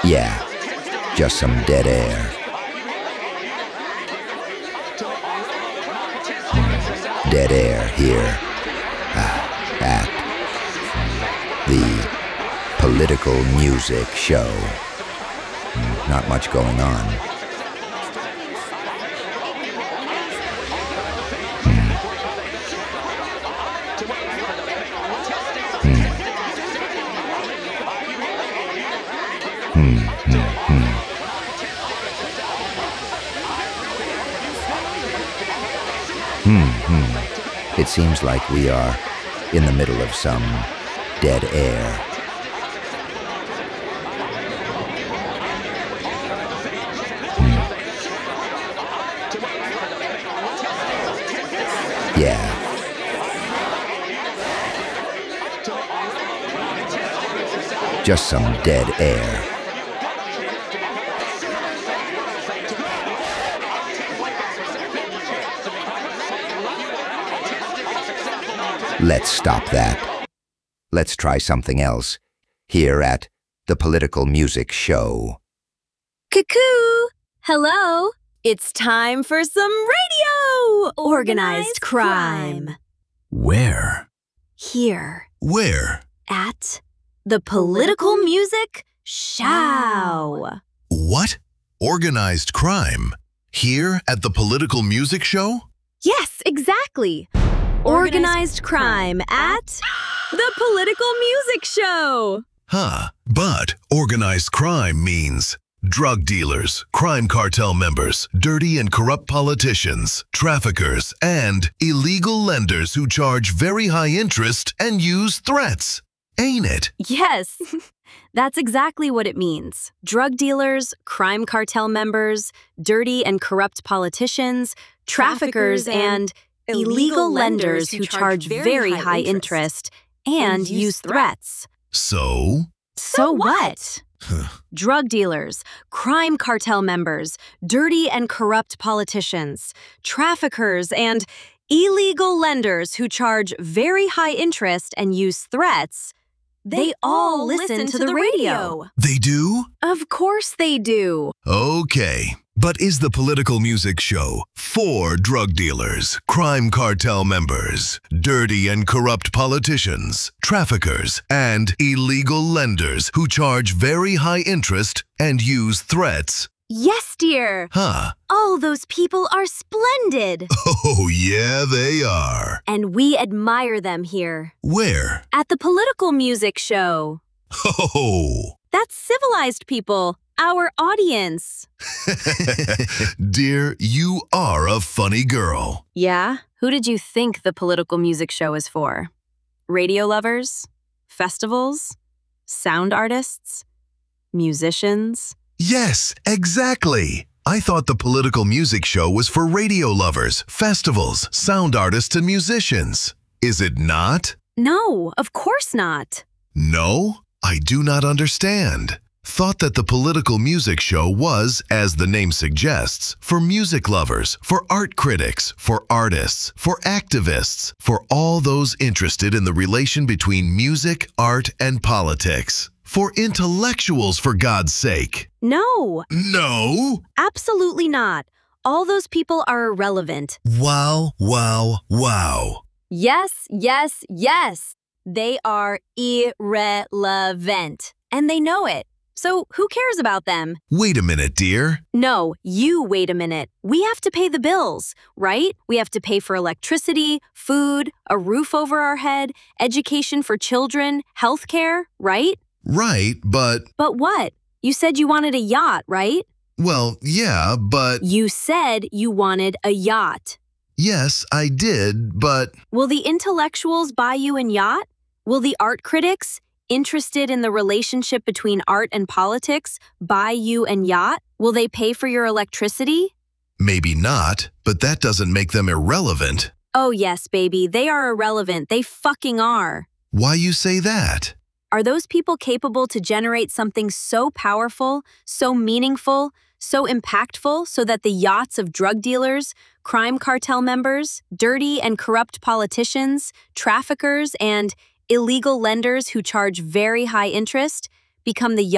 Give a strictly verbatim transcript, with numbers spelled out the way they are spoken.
Yeah, just some dead air. Mm, dead air here uh, at the Political Music Show. Mm, not much going on. Hmm, hmm, hmm. Hmm, hmm. It seems like we are in the middle of some dead air. Hmm. Yeah. Just some dead air. Let's stop that. Let's try something else here at the Political Music Show. Cuckoo! Hello! It's time for some radio! Organized crime. Where? Here. Where? At the Political Music Show. What? Organized crime? Here at the Political Music Show? Yes, exactly. Organized crime at the Political Music Show. Huh. But organized crime means drug dealers, crime cartel members, dirty and corrupt politicians, traffickers, and illegal lenders who charge very high interest and use threats. Ain't it? Yes, that's exactly what it means. Drug dealers, crime cartel members, dirty and corrupt politicians, traffickers, traffickers and illegal lenders who charge very high interest and use threats. So? So what? Drug dealers, crime cartel members, dirty and corrupt politicians, traffickers, and illegal lenders who charge very high interest and use threats. They all listen to the radio. They do? Of course they do. Okay. But is the Political Music Show for drug dealers, crime cartel members, dirty and corrupt politicians, traffickers, and illegal lenders who charge very high interest and use threats? Yes, dear. Huh. All those people are splendid. Oh, yeah, they are. And we admire them here. Where? At the Political Music Show. Oh. That's civilized people. Our audience. Dear, you are a funny girl. Yeah? Who did you think the Political Music Show is for? Radio lovers? Festivals? Sound artists? Musicians? Yes, exactly. I thought the Political Music Show was for radio lovers, festivals, sound artists, and musicians. Is it not? No, of course not. No? I do not understand. Thought that the Political Music Show was, as the name suggests, for music lovers, for art critics, for artists, for activists, for all those interested in the relation between music, art, and politics. For intellectuals, for God's sake. No. No? Absolutely not. All those people are irrelevant. Wow, wow, wow. Yes, yes, yes. They are irrelevant. And they know it. So who cares about them? Wait a minute, dear. No, you wait a minute. We have to pay the bills, right? We have to pay for electricity, food, a roof over our head, education for children, healthcare, right? Right, but... But what? You said you wanted a yacht, right? Well, yeah, but... You said you wanted a yacht. Yes, I did, but... Will the intellectuals buy you a yacht? Will the art critics, interested in the relationship between art and politics, buy you a yacht? Will they pay for your electricity? Maybe not, but that doesn't make them irrelevant. Oh yes, baby, they are irrelevant. They fucking are. Why you say that? Are those people capable to generate something so powerful, so meaningful, so impactful so that the yachts of drug dealers, crime cartel members, dirty and corrupt politicians, traffickers, and illegal lenders who charge very high interest become the